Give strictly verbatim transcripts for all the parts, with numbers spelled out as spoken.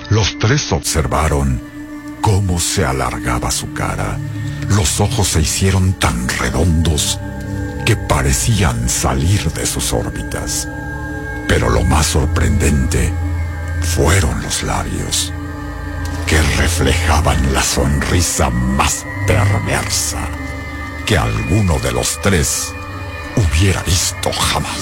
Los tres observaron cómo se alargaba su cara. Los ojos se hicieron tan redondos que parecían salir de sus órbitas. Pero lo más sorprendente fueron los labios, que reflejaban la sonrisa más perversa que alguno de los tres hubiera visto jamás.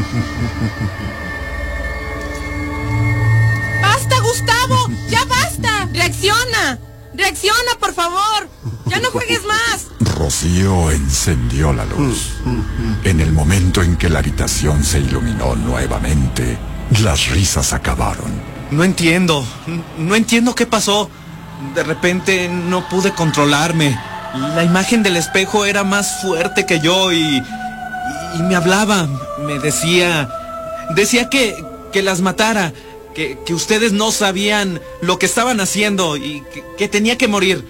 ¡Basta, Gustavo! ¡Ya basta! ¡Reacciona! ¡Reacciona, por favor! ¡Ya no juegues más! Rocío encendió la luz. En el momento en que la habitación se iluminó nuevamente, las risas acabaron. No entiendo, no entiendo qué pasó. De repente no pude controlarme. La imagen del espejo era más fuerte que yo y... y me hablaba, me decía... Decía que, que las matara, que, que ustedes no sabían lo que estaban haciendo y que, que tenía que morir.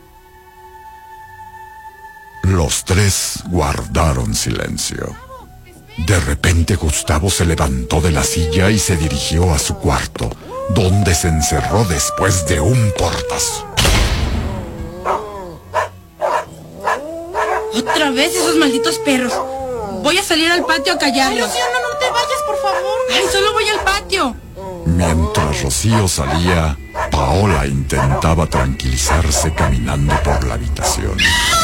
Los tres guardaron silencio. De repente Gustavo se levantó de la silla y se dirigió a su cuarto, donde se encerró después de un portazo. Otra vez esos malditos perros. Voy a salir al patio a callarlos. Ay, Rocío, no, no te vayas, por favor. Ay, solo voy al patio. Mientras Rocío salía, Paola intentaba tranquilizarse caminando por la habitación.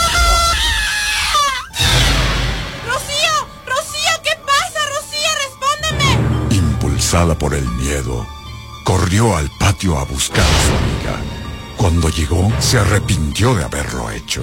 ¡Rocío! ¡Rocío! ¿Qué pasa, Rocío? ¡Respóndeme! Impulsada por el miedo, corrió al patio a buscar a su amiga. Cuando llegó, se arrepintió de haberlo hecho,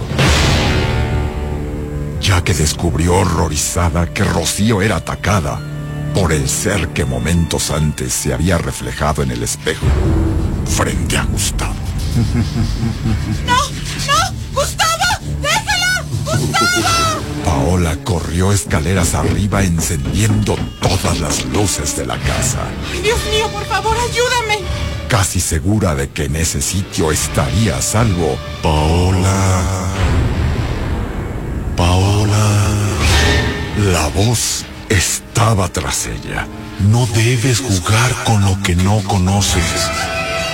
ya que descubrió horrorizada que Rocío era atacada por el ser que momentos antes se había reflejado en el espejo frente a Gustavo. ¡No! ¡No! ¡Gustavo! ¡Déjalo! ¡Gustavo! Paola corrió escaleras arriba encendiendo todas las luces de la casa. ¡Ay, Dios mío, por favor, ayúdame! Casi segura de que en ese sitio estaría a salvo, Paola... Paola... La voz estaba tras ella. No debes jugar con lo que no conoces.